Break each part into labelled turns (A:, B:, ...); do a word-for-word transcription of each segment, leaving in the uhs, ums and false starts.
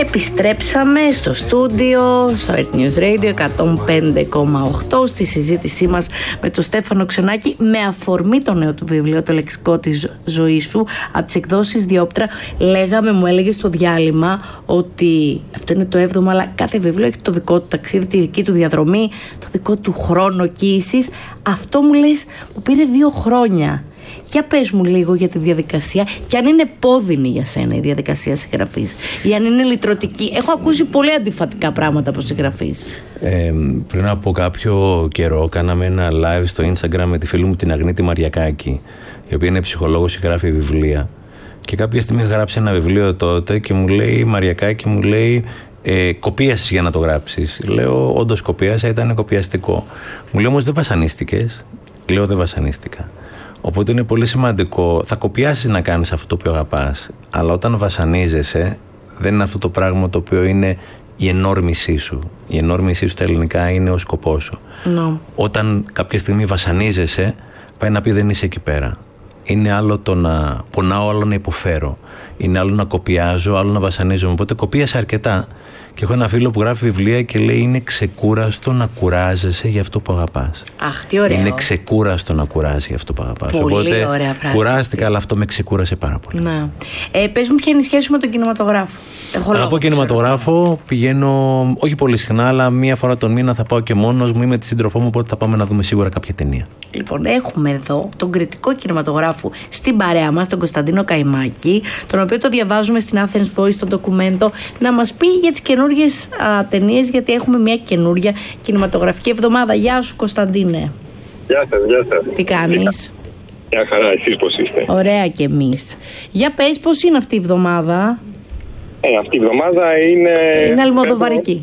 A: Επιστρέψαμε στο στούντιο, στο Earth News Radio εκατόν πέντε κόμμα οκτώ, στη συζήτησή μας με τον Στέφανο Ξενάκη με αφορμή το νέο του βιβλίο «Το λεξικό της ζωής σου» από τις εκδόσεις Διόπτρα. Λέγαμε, μου έλεγε στο διάλειμμα ότι αυτό είναι το έβδομο, αλλά κάθε βιβλίο έχει το δικό του ταξίδι, τη δική του διαδρομή, το δικό του χρόνο κύησης. Αυτό μου λες που πήρε δύο χρόνια. Για πες μου λίγο για τη διαδικασία και αν είναι πόδινη για σένα η διαδικασία συγγραφής ή αν είναι λυτρωτική. Έχω ακούσει πολύ αντιφατικά πράγματα από συγγραφής.
B: Ε, πριν από κάποιο καιρό κάναμε ένα live στο Instagram με τη φίλη μου την Αγνίτη Μαριακάκη, η οποία είναι ψυχολόγος και γράφει βιβλία. Και κάποια στιγμή είχα γράψει ένα βιβλίο τότε και μου λέει, Μαριακάκη μου λέει, ε, κοπίασες για να το γράψεις. Λέω, όντως κοπίασα, ήταν κοπιαστικό. Μου λέει, όμως δεν βασανίστηκες. Λέω, δεν βασανίστηκα. Οπότε είναι πολύ σημαντικό. Θα κοπιάσεις να κάνεις αυτό το οποίο αγαπάς, αλλά όταν βασανίζεσαι, δεν είναι αυτό το πράγμα το οποίο είναι η ενόρμησή σου. Η ενόρμησή σου στα ελληνικά είναι ο σκοπός σου. No. Όταν κάποια στιγμή βασανίζεσαι, πάει να πει δεν είσαι εκεί πέρα. Είναι άλλο το να πονάω, άλλο να υποφέρω. Είναι άλλο να κοπιάζω, άλλο να βασανίζομαι. Οπότε κοπίασα αρκετά. Και έχω ένα φίλο που γράφει βιβλία και λέει είναι ξεκούραστο να κουράζεσαι για αυτό που αγαπάς.
A: Αχ, τι ωραίο.
B: Είναι ξεκούραστο να κουράζει για αυτό που αγαπάς.
A: Πολύ
B: Οπότε
A: ωραία φράση.
B: Κουράστηκα, αλλά αυτό με ξεκούρασε πάρα πολύ.
A: Να. Ε, πες μου ποια είναι η σχέση με τον κινηματογράφο. Έχω λόγο.
B: Από κινηματογράφο πηγαίνω, όχι πολύ συχνά, αλλά μία φορά τον μήνα θα πάω και μόνος μου ή με τη σύντροφό μου. Οπότε θα πάμε να δούμε σίγουρα κάποια ταινία. Λοιπόν, έχουμε εδώ τον κριτικό κινηματογράφου στην παρέα μας, τον Κωνσταντίνο Καϊμάκη, τον οποίο το διαβάζουμε στην Athens Voice, στο ντοκουμέντο, να μας πει για τις καινούργιες ταινίες, γιατί έχουμε μια καινούρια κινηματογραφική εβδομάδα. Γεια σου, Κωνσταντίνε.
C: Γεια σας, γεια σας.
A: Τι κάνεις?
C: Γεια χαρά, εσείς πώς είστε?
A: Ωραία κι εμείς. Για πες, πώς είναι αυτή η εβδομάδα?
C: Ε, αυτή η εβδομάδα είναι...
A: Είναι αλμοδοβαρική.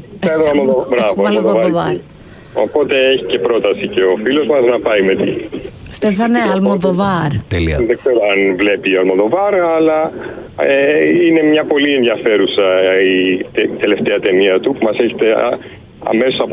C: Μπράβο, οπότε έχει και πρόταση και ο φίλος μας να πάει με τη...
A: Στέφανε, Αλμοδοβάρ.
B: Τέλεια.
C: Δεν ξέρω αν βλέπει Αλμοδοβάρ, αλλά ε, είναι μια πολύ ενδιαφέρουσα η τελευταία ταινία του που μας έχετε αμέσως από